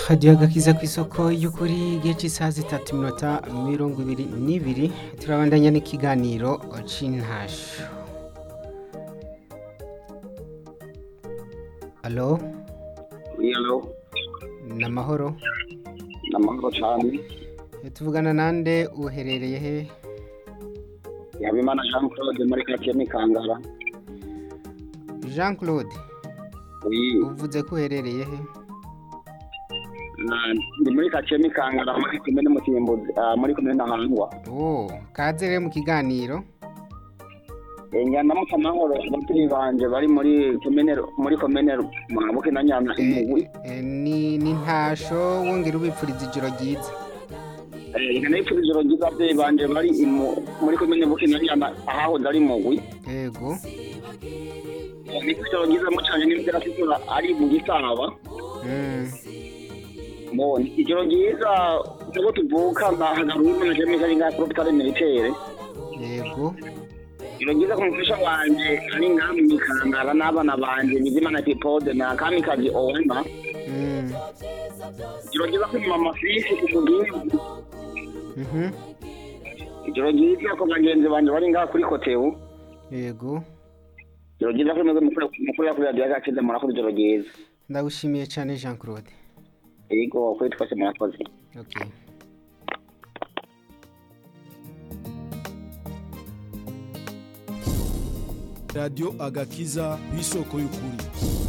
hadiyo agakiza ku isoko y'ukuri igihe cy'isaha zitatu iminota 22 turabandanya n'ikiganiro c'intasho. Alo Hello, namahoro namahoro cyane. tuvugana nande uherereye he? Yabimana Jean Claude muri quartier Mikangara. Jean Claude Oui, uvuze ko uherereye he? ndi muri quartier Mikangara muri komine Mutimbuzi, muri komine Ntahangwa. Kaze rero mu kiganiro. Njyana mu kamahoro abakiri banje bari muri komine Mabuke na Nyana imugwi. Ni ntasho wongera ubipfuriza ijoro ryiza. Njyana ipfuriza ijoro ryiza abavyeyi banje bari muri komine Buke na Nyana ahahoze ari mugwi. Yego. Ijoro ryiza mucanye n'imvura situra ari mu gisaba. Mbona ijoro ryiza uko tuvuka hagaruka na jeme kari nka hospital militaire. Yego. Ijoro ryiza ku mufisha wanje ari ngaha mu Mikangara n'abana banje Bizimana Tipode na Kamikazi Owema. Ijoro ryiza ku mama Fifi ku Mugingo. Ijoro ryiza ku bagenzi banje bari ngaha kuri Kotebu. Yego. Ijoro ryiza ku mukuru ya radio yakize murakoze ijoro ryiza. Ndagushimiye cyane Jean Claude. Yego kuri twese murakoze. Okay. Radio Agakiza w'isoko y'ukuri.